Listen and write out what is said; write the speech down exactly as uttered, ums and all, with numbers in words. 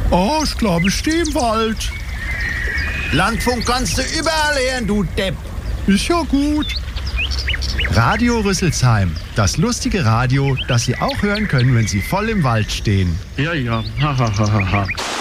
Oh, ich glaube, ich stehe im Wald. Landfunk kannst du überall hören, du Depp. Ist ja gut. Radio Rüsselsheim, das lustige Radio, das Sie auch hören können, wenn Sie voll im Wald stehen. Ja, ja, ha, ha, ha, ha.